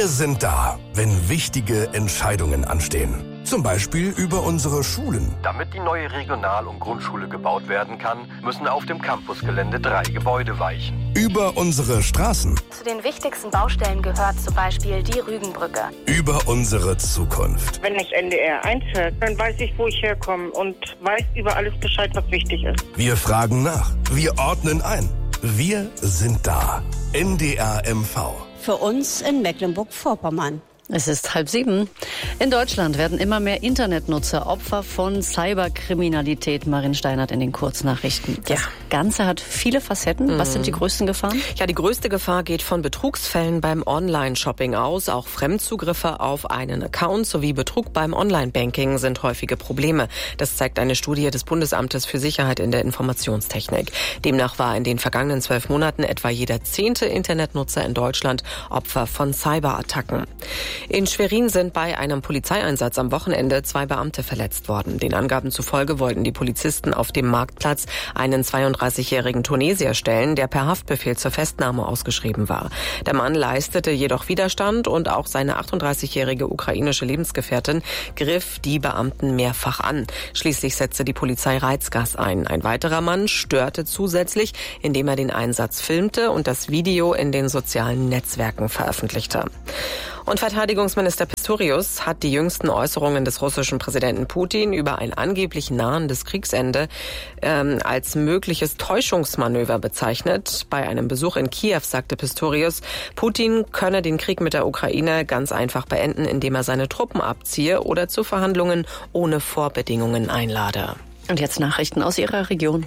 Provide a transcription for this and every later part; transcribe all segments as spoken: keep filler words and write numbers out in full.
Wir sind da, wenn wichtige Entscheidungen anstehen. Zum Beispiel über unsere Schulen. Damit die neue Regional- und Grundschule gebaut werden kann, müssen auf dem Campusgelände drei Gebäude weichen. Über unsere Straßen. Zu den wichtigsten Baustellen gehört zum Beispiel die Rügenbrücke. Über unsere Zukunft. Wenn das N D R eins hört, dann weiß ich, wo ich herkomme und weiß über alles Bescheid, was wichtig ist. Wir fragen nach. Wir ordnen ein. Wir sind da. N D R M V. Für uns in Mecklenburg-Vorpommern. Es ist halb sieben. In Deutschland werden immer mehr Internetnutzer Opfer von Cyberkriminalität. Marin Steinert in den Kurznachrichten. Das ja. Ganze hat viele Facetten. Was sind die größten Gefahren? Ja, die größte Gefahr geht von Betrugsfällen beim Online-Shopping aus. Auch Fremdzugriffe auf einen Account sowie Betrug beim Online-Banking sind häufige Probleme. Das zeigt eine Studie des Bundesamtes für Sicherheit in der Informationstechnik. Demnach war in den vergangenen zwölf Monaten etwa jeder zehnte Internetnutzer in Deutschland Opfer von Cyberattacken. In Schwerin sind bei einem Polizeieinsatz am Wochenende zwei Beamte verletzt worden. Den Angaben zufolge wollten die Polizisten auf dem Marktplatz einen zweiunddreißigjährigen Tunesier stellen, der per Haftbefehl zur Festnahme ausgeschrieben war. Der Mann leistete jedoch Widerstand und auch seine achtunddreißigjährige ukrainische Lebensgefährtin griff die Beamten mehrfach an. Schließlich setzte die Polizei Reizgas ein. Ein weiterer Mann störte zusätzlich, indem er den Einsatz filmte und das Video in den sozialen Netzwerken veröffentlichte. Und Verteidigungsminister Pistorius hat die jüngsten Äußerungen des russischen Präsidenten Putin über ein angeblich nahendes Kriegsende ähm, als mögliches Täuschungsmanöver bezeichnet. Bei einem Besuch in Kiew sagte Pistorius, Putin könne den Krieg mit der Ukraine ganz einfach beenden, indem er seine Truppen abziehe oder zu Verhandlungen ohne Vorbedingungen einlade. Und jetzt Nachrichten aus Ihrer Region.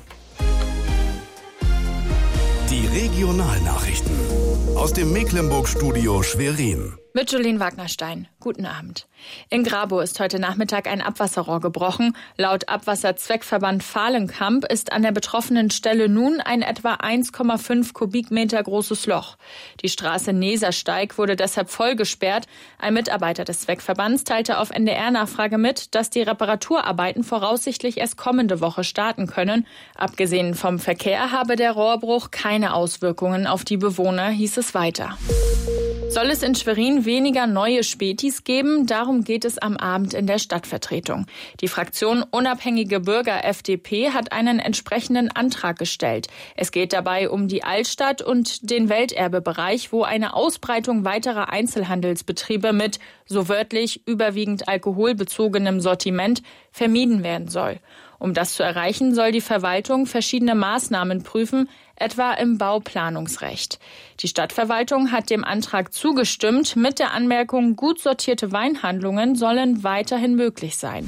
Die Regionalnachrichten aus dem Mecklenburg-Studio Schwerin. Mit Jolene Wagnerstein. Guten Abend. In Grabow ist heute Nachmittag ein Abwasserrohr gebrochen. Laut Abwasserzweckverband Fahlenkamp ist an der betroffenen Stelle nun ein etwa eins Komma fünf Kubikmeter großes Loch. Die Straße Nesersteig wurde deshalb voll gesperrt. Ein Mitarbeiter des Zweckverbands teilte auf N D R-Nachfrage mit, dass die Reparaturarbeiten voraussichtlich erst kommende Woche starten können. Abgesehen vom Verkehr habe der Rohrbruch keine Auswirkungen auf die Bewohner, hieß es weiter. Soll es in Schwerin weniger neue Spätis geben? Darum geht es am Abend in der Stadtvertretung. Die Fraktion Unabhängige Bürger F D P hat einen entsprechenden Antrag gestellt. Es geht dabei um die Altstadt und den Welterbebereich, wo eine Ausbreitung weiterer Einzelhandelsbetriebe mit, so wörtlich, überwiegend alkoholbezogenem Sortiment vermieden werden soll. Um das zu erreichen, soll die Verwaltung verschiedene Maßnahmen prüfen, etwa im Bauplanungsrecht. Die Stadtverwaltung hat dem Antrag zugestimmt, mit der Anmerkung, gut sortierte Weinhandlungen sollen weiterhin möglich sein.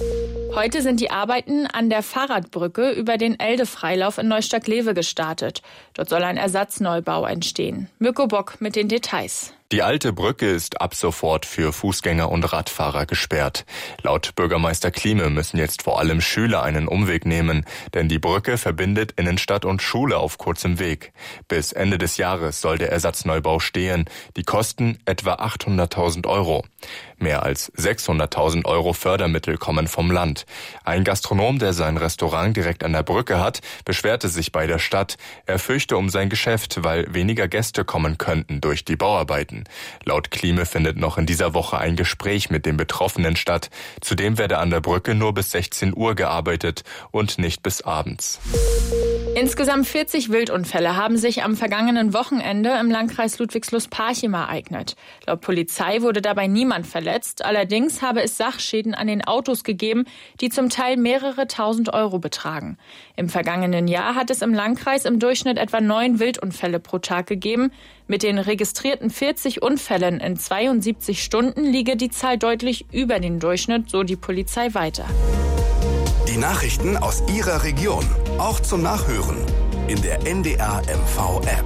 Heute sind die Arbeiten an der Fahrradbrücke über den Elde-Freilauf in Neustadt-Glewe gestartet. Dort soll ein Ersatzneubau entstehen. Mirko Bock mit den Details. Die alte Brücke ist ab sofort für Fußgänger und Radfahrer gesperrt. Laut Bürgermeister Klimke müssen jetzt vor allem Schüler einen Umweg nehmen, denn die Brücke verbindet Innenstadt und Schule auf kurzem Weg. Bis Ende des Jahres soll der Ersatzneubau stehen. Die Kosten etwa achthunderttausend Euro. Mehr als sechshunderttausend Euro Fördermittel kommen vom Land. Ein Gastronom, der sein Restaurant direkt an der Brücke hat, beschwerte sich bei der Stadt. Er fürchte um sein Geschäft, weil weniger Gäste kommen könnten durch die Bauarbeiten. Laut Klimke findet noch in dieser Woche ein Gespräch mit den Betroffenen statt. Zudem werde an der Brücke nur bis sechzehn Uhr gearbeitet und nicht bis abends. Insgesamt vierzig Wildunfälle haben sich am vergangenen Wochenende im Landkreis Ludwigslust-Parchim ereignet. Laut Polizei wurde dabei niemand verletzt. Allerdings habe es Sachschäden an den Autos gegeben, die zum Teil mehrere tausend Euro betragen. Im vergangenen Jahr hat es im Landkreis im Durchschnitt etwa neun Wildunfälle pro Tag gegeben. Mit den registrierten vierzig Unfällen in zweiundsiebzig Stunden liege die Zahl deutlich über den Durchschnitt, so die Polizei weiter. Die Nachrichten aus Ihrer Region, auch zum Nachhören in der N D R M V-App.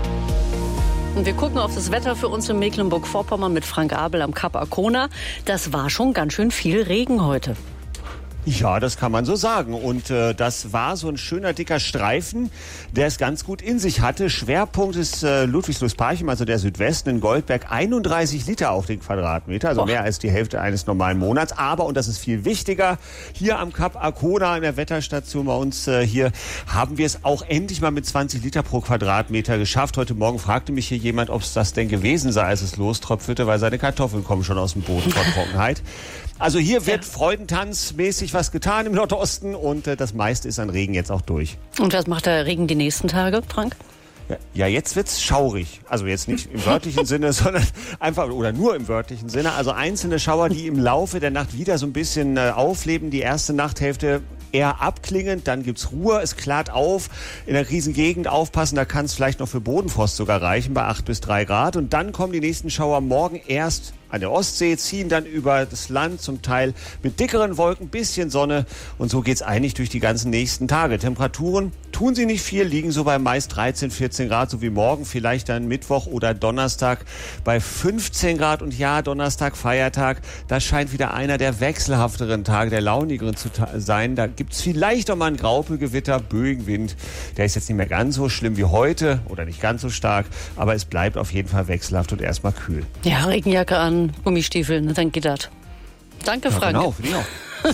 Und wir gucken auf das Wetter für uns in Mecklenburg-Vorpommern mit Frank Abel am Kap Arkona. Das war schon ganz schön viel Regen heute. Ja, das kann man so sagen. Und äh, das war so ein schöner, dicker Streifen, der es ganz gut in sich hatte. Schwerpunkt ist äh, Ludwigslust-Parchim, also der Südwesten in Goldberg, einunddreißig Liter auf den Quadratmeter, also Och. mehr als die Hälfte eines normalen Monats. Aber, und das ist viel wichtiger, hier am Kap Arkona in der Wetterstation bei uns äh, hier haben wir es auch endlich mal mit zwanzig Liter pro Quadratmeter geschafft. Heute Morgen fragte mich hier jemand, ob es das denn gewesen sei, als es loströpfelte, weil seine Kartoffeln kommen schon aus dem Boden vor Trockenheit. Also hier wird ja. freudentanzmäßig was getan im Nordosten und äh, das meiste ist an Regen jetzt auch durch. Und was macht der Regen die nächsten Tage, Frank? Ja, ja, jetzt wird's schaurig. Also jetzt nicht im wörtlichen Sinne, sondern einfach oder nur im wörtlichen Sinne. Also einzelne Schauer, die im Laufe der Nacht wieder so ein bisschen äh, aufleben. Die erste Nachthälfte eher abklingend, dann gibt's Ruhe, es klart auf. In der Krisengegend aufpassen, da kann es vielleicht noch für Bodenfrost sogar reichen, bei acht bis drei Grad. Und dann kommen die nächsten Schauer morgen erst an der Ostsee, ziehen dann über das Land, zum Teil mit dickeren Wolken, bisschen Sonne. Und so geht's eigentlich durch die ganzen nächsten Tage. Temperaturen tun sie nicht viel, liegen so bei meist dreizehn, vierzehn Grad, so wie morgen, vielleicht dann Mittwoch oder Donnerstag bei fünfzehn Grad. Und ja, Donnerstag, Feiertag, das scheint wieder einer der wechselhafteren Tage, der launigeren zu sein. Da gibt's vielleicht auch mal ein Graupelgewitter, Böenwind. Der ist jetzt nicht mehr ganz so schlimm wie heute oder nicht ganz so stark, aber es bleibt auf jeden Fall wechselhaft und erstmal kühl. Ja, Regenjacke an, Gummistiefeln, dann geht das. Danke, Frank. Ja, genau, für dich auch.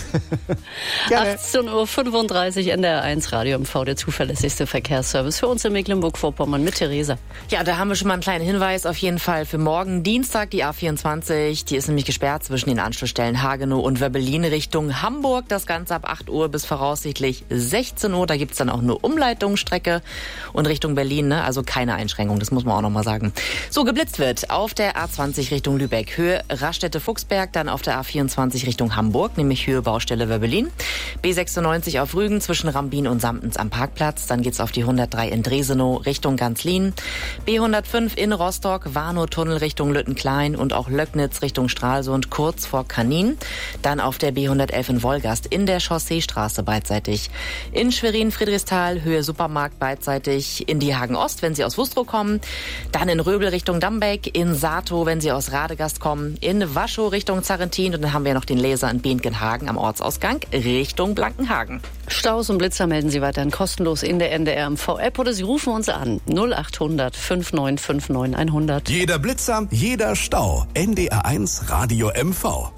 achtzehn Uhr fünfunddreißig N D R eins Radio M V, der zuverlässigste Verkehrsservice für uns in Mecklenburg-Vorpommern mit Theresa. Ja, da haben wir schon mal einen kleinen Hinweis auf jeden Fall für morgen Dienstag, die A vierundzwanzig. Die ist nämlich gesperrt zwischen den Anschlussstellen Hagenow und Wöbbelin Richtung Hamburg. Das Ganze ab acht Uhr bis voraussichtlich sechzehn Uhr. Da gibt's dann auch eine Umleitungsstrecke und Richtung Berlin, ne? Also keine Einschränkung, das muss man auch noch mal sagen. So, geblitzt wird auf der A zwanzig Richtung Lübeck, Höhe Raststätte-Fuchsberg, dann auf der A vierundzwanzig Richtung Hamburg, nämlich Höhe Baustelle Wöbbelin. B sechsundneunzig auf Rügen zwischen Rambin und Samtens am Parkplatz. Dann geht's auf die hundertdrei in Dresenow Richtung Ganzlin. B hundertfünf in Rostock, Warnow-Tunnel Richtung Lüttenklein und auch Löcknitz Richtung Stralsund kurz vor Kanin. Dann auf der B hundertelf in Wolgast in der Chausseestraße beidseitig. In Schwerin-Friedrichsthal Höhe Supermarkt beidseitig in die Hagen-Ost, wenn Sie aus Wustrow kommen. Dann in Röbel Richtung Dambeck, in Sato, wenn Sie aus Radegast kommen. In Waschow Richtung Zarrentin und dann haben wir noch den Laser in Behnkenhagen am Ortsausgang Richtung Blankenhagen. Staus und Blitzer melden Sie weiterhin kostenlos in der N D R M V-App oder Sie rufen uns an null acht hundert fünf neun fünf neun hundert. Jeder Blitzer, jeder Stau. N D R eins Radio M V.